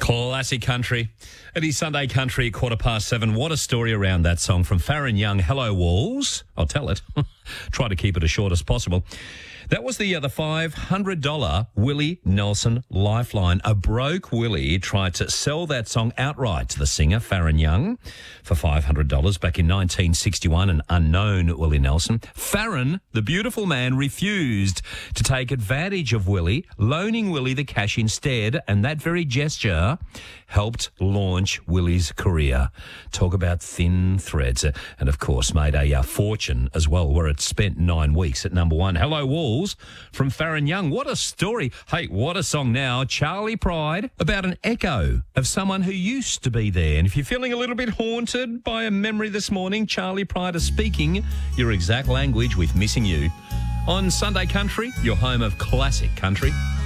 Classic country. It is Sunday Country, 7:15. What a story around that song from Farron Young. Hello, Walls. I'll tell it. Try to keep it as short as possible. That was the $500 Willie Nelson Lifeline. A broke Willie tried to sell that song outright to the singer, Farron Young, for $500 back in 1961, an unknown Willie Nelson. Farron, the beautiful man, refused to take advantage of Willie, loaning Willie the cash instead, and that very gesture helped launch Willie's career. Talk about thin threads. And, of course, made a fortune as well, where it spent 9 weeks at number one. Hello, Walls, from Farron Young. What a story. Hey, what a song now. Charlie Pride, about an echo of someone who used to be there. And if you're feeling a little bit haunted by a memory this morning, Charlie Pride is speaking your exact language with Missing You. On Sunday Country, your home of classic country.